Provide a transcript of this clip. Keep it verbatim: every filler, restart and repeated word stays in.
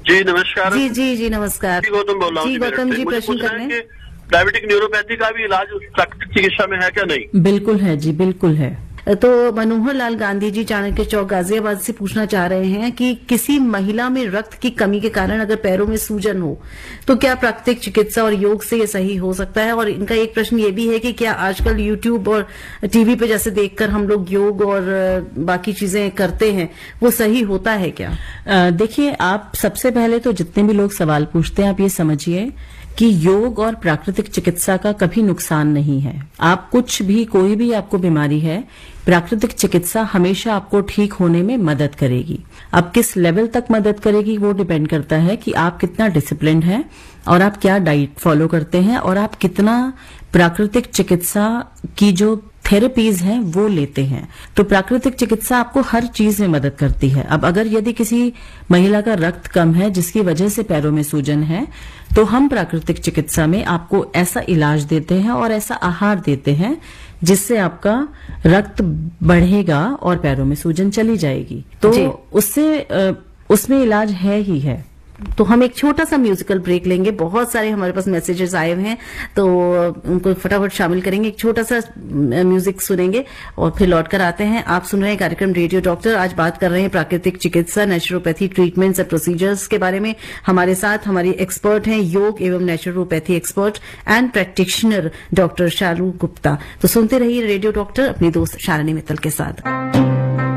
जी नमस्कार। जी जी जी नमस्कार। गौतम बोल रहा हूँ। जी गौतम जी प्रश्न कर रहे हैं। डायबिटिक न्यूरोपैथी का भी इलाज प्राकृतिक चिकित्सा में है क्या? नहीं, बिल्कुल है जी, बिल्कुल है। तो मनोहर लाल गांधी जी चाणक्य चौक गाजियाबाद से पूछना चाह रहे हैं कि किसी महिला में रक्त की कमी के कारण अगर पैरों में सूजन हो तो क्या प्राकृतिक चिकित्सा और योग से ये सही हो सकता है? और इनका एक प्रश्न ये भी है कि क्या आजकल यूट्यूब और टीवी पे जैसे देखकर हम लोग योग और बाकी चीजें करते हैं वो सही होता है क्या? देखिए, आप सबसे पहले तो जितने भी लोग सवाल पूछते हैं आप ये समझिए कि योग और प्राकृतिक चिकित्सा का कभी नुकसान नहीं है। आप कुछ भी, कोई भी आपको बीमारी है, प्राकृतिक चिकित्सा हमेशा आपको ठीक होने में मदद करेगी। अब किस लेवल तक मदद करेगी वो डिपेंड करता है कि आप कितना डिसिप्लिन्ड हैं और आप क्या डाइट फॉलो करते हैं और आप कितना प्राकृतिक चिकित्सा की जो थेरेपीज हैं वो लेते हैं। तो प्राकृतिक चिकित्सा आपको हर चीज में मदद करती है। अब अगर यदि किसी महिला का रक्त कम है जिसकी वजह से पैरों में सूजन है तो हम प्राकृतिक चिकित्सा में आपको ऐसा इलाज देते हैं और ऐसा आहार देते हैं जिससे आपका रक्त बढ़ेगा और पैरों में सूजन चली जाएगी। तो उससे उसमें इलाज है ही है। तो हम एक छोटा सा म्यूजिकल ब्रेक लेंगे। बहुत सारे हमारे पास मैसेजेस आए हुए हैं तो उनको फटाफट शामिल करेंगे। एक छोटा सा म्यूजिक सुनेंगे और फिर लौट कर आते हैं। आप सुन रहे हैं कार्यक्रम रेडियो डॉक्टर। आज बात कर रहे हैं प्राकृतिक चिकित्सा, नेचुरोपैथी ट्रीटमेंट्स और प्रोसीजर्स के बारे में। हमारे साथ हमारी एक्सपर्ट हैं योग एवं naturopathy expert and practitioner doctor शालू गुप्ता। तो सुनते रहिए रेडियो डॉक्टर अपनी दोस्त शालिनी मित्तल के साथ।